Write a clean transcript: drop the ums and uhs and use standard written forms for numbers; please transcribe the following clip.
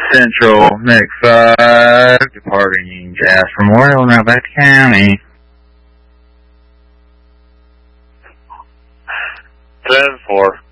Central, next 5, departing Jasper Memorial, now back to County. 7-4.